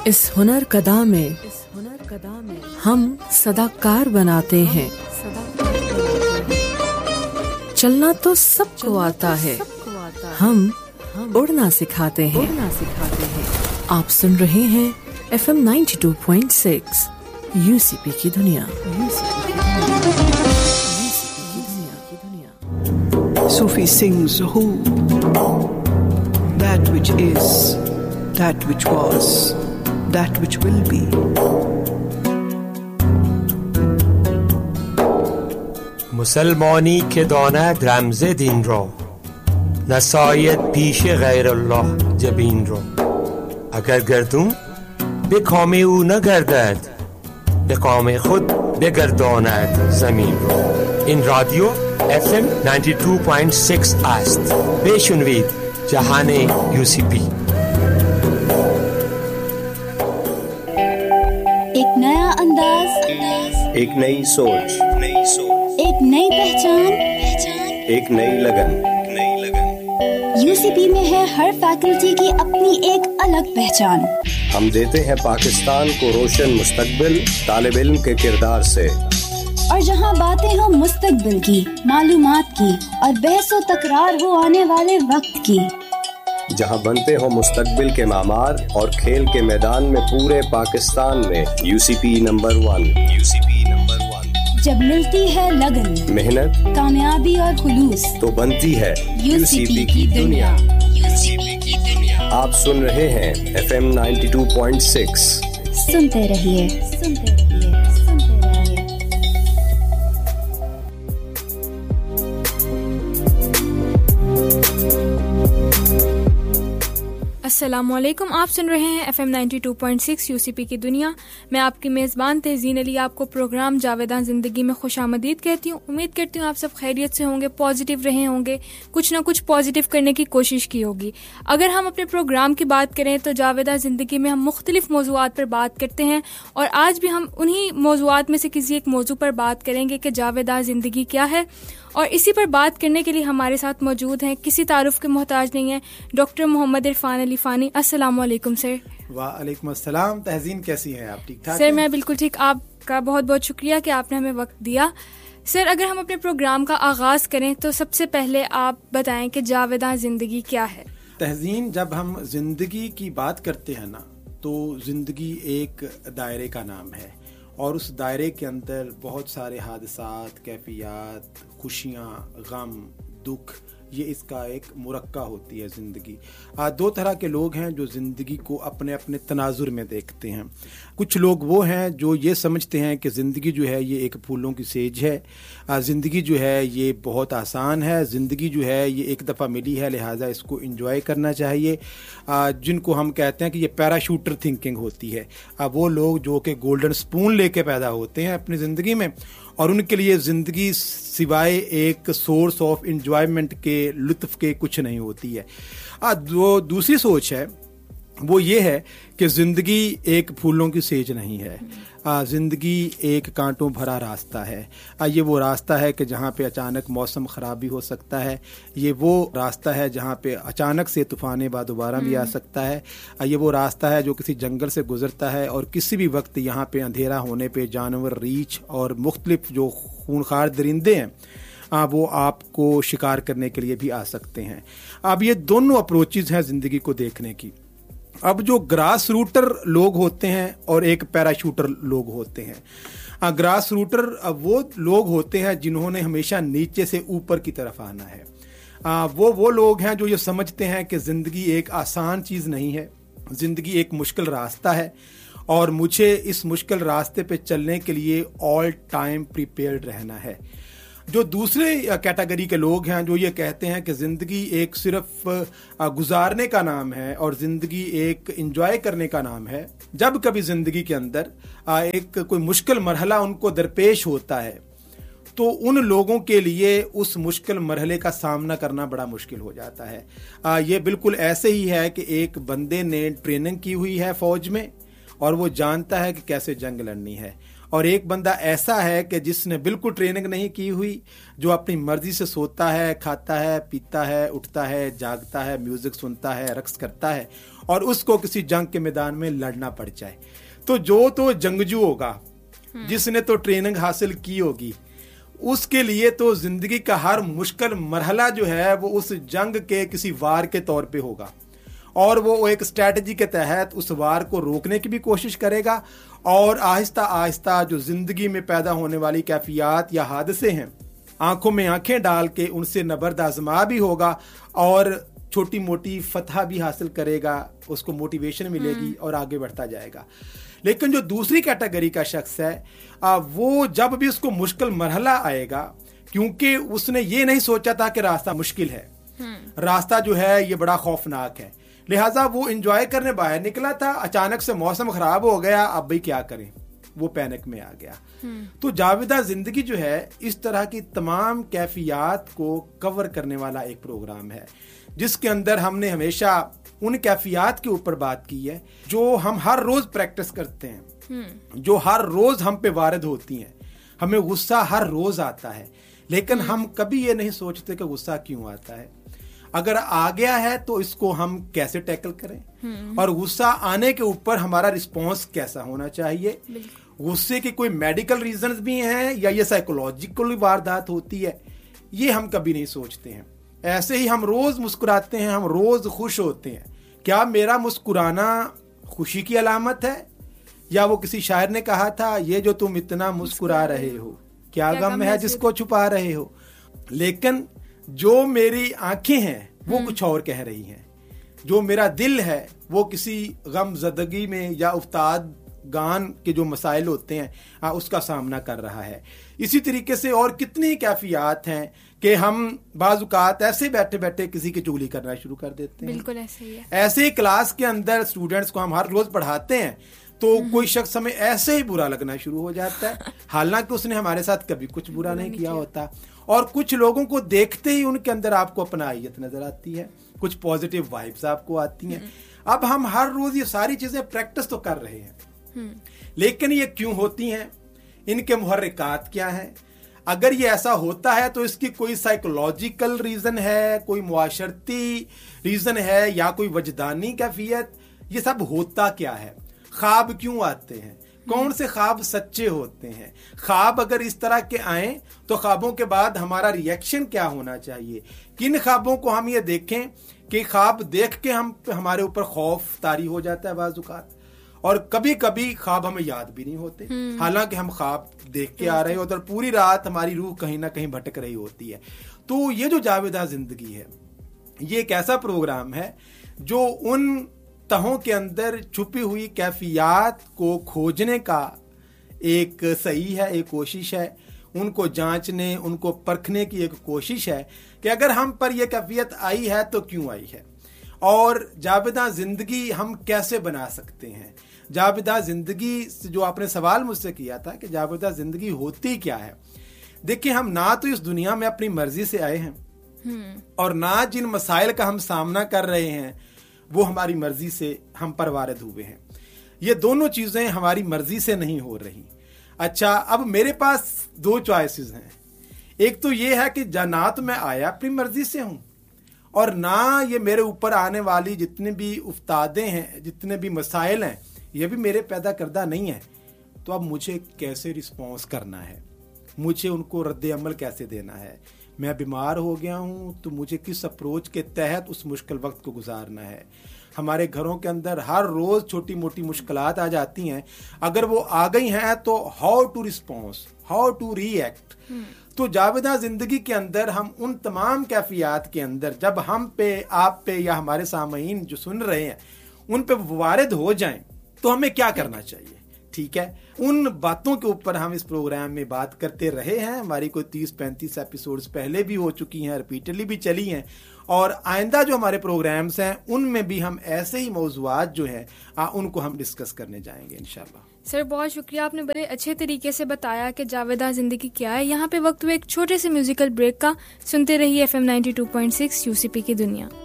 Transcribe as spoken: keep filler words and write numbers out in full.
इस हुनर कदा में इस हुनर कदा में हम सदाकार बनाते हैं। चलना तो सबको आता है, हम उड़ना सिखाते हैं। उड़ना सिखाते हैं। आप सुन रहे हैं F M ninety two point six UCP की दुनिया। Sufi sings who, that which is, that which was, that which will be. مسلمانی که داند رمز دین را، نساید پیش غیر الله جبین را. اگر گردون به کام او نگردد، به کام خود بگرداند زمین را. این رادیو اف ام نود و دو ممیز شش است. بشنوید جهان یوسیپی. एक नया अंदाज, एक नई सोच, नई सोच, एक नई पहचान, पहचान, एक नई लगन, नई लगन। यूसीपी में है हर फैकल्टी की अपनी एक अलग पहचान। हम देते हैं पाकिस्तान को रोशन मुस्तकबिल तालिब इल्म के किरदार से। और जहां बातें हो मुस्तकबिल की, मालूमात की और बहसो तकरार हो आने वाले वक्त की, जहां बनते हो मुस्तकबिल के मामार और खेल के मैदान में पूरे पाकिस्तान में UCP number one, UCP number one. जब मिलती है लगन, मेहनत, कामयाबी और खुलूस, तो बनती है यूसीपी की दुनिया। यूसीपी की दुनिया। आप सुन रहे हैं F M ninety two point six. सुनते रहिए, सुनते रहिए, सुनते रहिए। अस्सलामुअलैकुम, आप सुन रहे हैं F M ninety two point six UCP की दुनिया। मैं आपकी मेज़बान तहज़ीन अली आपको प्रोग्राम जावेदान ज़िंदगी में खुशामदीद कहती हूँ। उम्मीद करती हूँ आप सब खैरियत से होंगे, पॉजिटिव रहे होंगे, कुछ ना कुछ पॉजिटिव करने की कोशिश की होगी। अगर हम अपने प्रोग्राम की बात करें तो जावेदान ज़िंदगी में हम मुख्तलिफ मौज़ूआत पर बात करते हैं और आज भी हम उन्हीं मौज़ूआत में से किसी एक मौजू पर बात करेंगे कि जावेदान ज़िंदगी क्या है। और इसी पर बात करने के लिए हमारे साथ मौजूद हैं, किसी तारुफ के मोहताज नहीं है, डॉक्टर मोहम्मद इरफान अली फ़ानी। अस्सलाम वालेकुम सर। वालेकुम अस्सलाम। तहज़ीन कैसी हैं आप? ठीक ठाक सर? मैं बिल्कुल ठीक। आपका बहुत बहुत शुक्रिया कि आपने हमें वक्त दिया। सर, अगर हम अपने प्रोग्राम का आगाज़ करें तो सबसे पहले आप बताएं कि जावेदान ज़िंदगी क्या है। तहज़ीन, जब हम ज़िंदगी की बात करते हैं ना, तो ज़िंदगी एक दायरे का नाम है और उस दायरे के अंदर बहुत सारे हादसात, कैफियत, खुशियाँ, गम, दुख, ये इसका एक मुरक्का होती है ज़िंदगी। दो तरह के लोग हैं जो ज़िंदगी को अपने अपने तनाजुर में देखते हैं। कुछ लोग वो हैं जो ये समझते हैं कि ज़िंदगी जो है ये एक फूलों की सेज है, ज़िंदगी जो है ये बहुत आसान है, ज़िंदगी जो है ये एक दफ़ा मिली है, लिहाजा इसको एंजॉय करना चाहिए। जिनको हम कहते हैं कि ये पैराशूटर थिंकिंग होती है। वो लोग जो कि गोल्डन स्पून लेके पैदा होते हैं अपनी ज़िंदगी में और उनके लिए ज़िंदगी सिवाय एक सोर्स ऑफ एंजॉयमेंट के, लुत्फ़ के कुछ नहीं होती है। आ, जो दूसरी सोच है वो ये है कि ज़िंदगी एक फूलों की सेज नहीं है, ज़िंदगी एक कांटों भरा रास्ता है। आ, ये वो रास्ता है कि जहाँ पे अचानक मौसम ख़राब भी हो सकता है, ये वो रास्ता है जहाँ पे अचानक से तूफ़ान बाद दोबारा भी आ सकता है, आ, ये वो रास्ता है जो किसी जंगल से गुज़रता है और किसी भी वक्त यहाँ पे अंधेरा होने पे जानवर, रीछ और मुख्तलिफ जो खूनखार दरिंदे हैं आ, वो आपको शिकार करने के लिए भी आ सकते हैं। अब ये दोनों अप्रोचेज़ हैं ज़िंदगी को देखने की। अब जो ग्रास रूटर लोग होते हैं और एक पैराशूटर लोग होते हैं। ग्रास रूटर वो लोग होते हैं जिन्होंने हमेशा नीचे से ऊपर की तरफ आना है। आ, वो वो लोग हैं जो ये समझते हैं कि ज़िंदगी एक आसान चीज़ नहीं है, ज़िंदगी एक मुश्किल रास्ता है और मुझे इस मुश्किल रास्ते पे चलने के लिए ऑल टाइम प्रिपेयर्ड रहना है। जो दूसरे कैटेगरी के लोग हैं जो ये कहते हैं कि ज़िंदगी एक सिर्फ गुजारने का नाम है और ज़िंदगी एक एंजॉय करने का नाम है। जब कभी ज़िंदगी के अंदर एक कोई मुश्किल मरहला उनको दरपेश होता है तो उन लोगों के लिए उस मुश्किल मरहले का सामना करना बड़ा मुश्किल हो जाता है। आ, ये बिल्कुल ऐसे ही है कि एक बंदे ने ट्रेनिंग की हुई है फ़ौज में और वो जानता है कि कैसे जंग लड़नी है और एक बंदा ऐसा है कि जिसने बिल्कुल ट्रेनिंग नहीं की हुई, जो अपनी मर्जी से सोता है, खाता है, पीता है, उठता है, जागता है, म्यूजिक सुनता है, रक्स करता है और उसको किसी जंग के मैदान में लड़ना पड़ जाए। तो जो तो जंगजू होगा, जिसने तो ट्रेनिंग हासिल की होगी, उसके लिए तो जिंदगी का हर मुश्किल मरहला जो है वो उस जंग के किसी वार के तौर पे होगा और वो एक स्ट्रैटेजी के तहत उस वार को रोकने की भी कोशिश करेगा और आहिस्ता आहिस्ता जो जिंदगी में पैदा होने वाली कैफियत या हादसे हैं, आंखों में आंखें डाल के उनसे नबर्द आजमा भी होगा और छोटी मोटी फतह भी हासिल करेगा, उसको मोटिवेशन मिलेगी और आगे बढ़ता जाएगा। लेकिन जो दूसरी कैटेगरी का शख्स है, वो जब भी उसको मुश्किल मरहला आएगा, क्योंकि उसने ये नहीं सोचा था कि रास्ता मुश्किल है, रास्ता जो है ये बड़ा खौफनाक है, लिहाजा वो एंजॉय करने बाहर निकला था, अचानक से मौसम खराब हो गया, अब भाई क्या करें, वो पैनिक में आ गया। तो जावेदा जिंदगी जो है इस तरह की तमाम कैफियत को कवर करने वाला एक प्रोग्राम है, जिसके अंदर हमने हमेशा उन कैफियत के ऊपर बात की है जो हम हर रोज प्रैक्टिस करते हैं, जो हर रोज हम पे वारिद होती हैं। हमें गुस्सा हर रोज आता है, लेकिन हम कभी ये नहीं सोचते कि गुस्सा क्यों आता है। अगर आ गया है तो इसको हम कैसे टैकल करें और गुस्सा आने के ऊपर हमारा रिस्पॉन्स कैसा होना चाहिए। गुस्से के कोई मेडिकल रीजंस भी हैं या ये साइकोलॉजिकल वारदात होती है, ये हम कभी नहीं सोचते हैं। ऐसे ही हम रोज मुस्कुराते हैं, हम रोज खुश होते हैं। क्या मेरा मुस्कुराना खुशी की अलामत है, या वो किसी शायर ने कहा था, ये जो तुम इतना मुस्कुरा रहे हो क्या, क्या गम है जिसको छुपा रहे हो। लेकिन जो मेरी आंखें हैं वो कुछ और कह रही हैं, जो मेरा दिल है वो किसी गम ज़दगी में या उफ्ताद गान के जो मसाइल होते हैं आ, उसका सामना कर रहा है। इसी तरीके से और कितनी कैफियत हैं कि हम बाज़-औक़ात ऐसे बैठे बैठे किसी की चुगली करना शुरू कर देते हैं। बिल्कुल ऐसे ही है। ऐसे ही क्लास के अंदर स्टूडेंट्स को हम हर रोज पढ़ाते हैं तो कोई शख्स हमें ऐसे ही बुरा लगना शुरू हो जाता है, हालांकि उसने हमारे साथ कभी कुछ बुरा नहीं किया होता। और कुछ लोगों को देखते ही उनके अंदर आपको अपनाइयत नजर आती है, कुछ पॉजिटिव वाइब्स आपको आती हैं। अब हम हर रोज ये सारी चीजें प्रैक्टिस तो कर रहे हैं, लेकिन ये क्यों होती हैं, इनके मुहर्रिकात क्या हैं? अगर ये ऐसा होता है तो इसकी कोई साइकोलॉजिकल रीजन है, कोई मुआशरती रीजन है या कोई वजदानी कैफियत? ये सब होता क्या है? ख्वाब क्यों आते हैं? कौन से ख्वाब सच्चे होते हैं? ख्वाब अगर इस तरह के आए तो ख्वाबों के बाद हमारा रिएक्शन क्या होना चाहिए? किन ख्वाबों को हम ये देखें कि ख्वाब देख के हम हमारे ऊपर खौफ तारी हो जाता है बाज़-औक़ात, और कभी कभी ख्वाब हमें याद भी नहीं होते, हालांकि हम ख्वाब देख के आ रहे होते और पूरी रात हमारी रूह कहीं ना कहीं भटक रही होती है। तो ये जो जावेदा जिंदगी है, ये एक ऐसा प्रोग्राम है जो उन तहों के अंदर छुपी हुई कैफियत को खोजने का एक सही है, एक कोशिश है, उनको जांचने, उनको परखने की एक कोशिश है कि अगर हम पर यह कैफियत आई है तो क्यों आई है, और जावेदा जिंदगी हम कैसे बना सकते हैं। जावेदा जिंदगी से जो आपने सवाल मुझसे किया था कि जावेदा जिंदगी होती क्या है, देखिए हम ना तो इस दुनिया में अपनी मर्जी से आए हैं और ना जिन मसाइल का हम सामना कर रहे हैं वो हमारी मर्जी से हम पर वारिद हुए हैं। ये दोनों चीजें हमारी मर्जी से नहीं हो रही। अच्छा, अब मेरे पास दो चॉइसेस हैं। एक तो ये है कि ना तो मैं आया अपनी मर्जी से हूं और ना ये मेरे ऊपर आने वाली जितने भी उफ्तादे हैं, जितने भी मसाइल हैं, ये भी मेरे पैदा करदा नहीं है। तो अब मुझे कैसे रिस्पॉन्स करना है, मुझे उनको रद्द अमल कैसे देना है। मैं बीमार हो गया हूं तो मुझे किस अप्रोच के तहत उस मुश्किल वक्त को गुजारना है। हमारे घरों के अंदर हर रोज छोटी मोटी मुश्किलात आ जाती हैं, अगर वो आ गई हैं तो how to response, how to react. तो जावेदा जिंदगी के अंदर हम उन तमाम कैफियत के अंदर जब हम पे, आप पे या हमारे सामईन जो सुन रहे हैं उन पे वारिद हो जाएं तो हमें क्या करना चाहिए। ठीक है, उन बातों के ऊपर हम इस प्रोग्राम में बात करते रहे हैं। हमारी कोई तीस पैंतीस एपिसोड्स पहले भी हो चुकी हैं, रिपीटली भी चली हैं, और आइंदा जो हमारे प्रोग्राम्स हैं उनमें भी हम ऐसे ही मौज़ूआत जो हैं आ, उनको हम डिस्कस करने जाएंगे इंशाल्लाह। सर बहुत शुक्रिया, आपने बड़े अच्छे तरीके से बताया कि जावेदा जिंदगी क्या है। यहाँ पे वक्त हुए एक छोटे से म्यूजिकल ब्रेक का। सुनते रहिए F M ninety two point six UCP की दुनिया।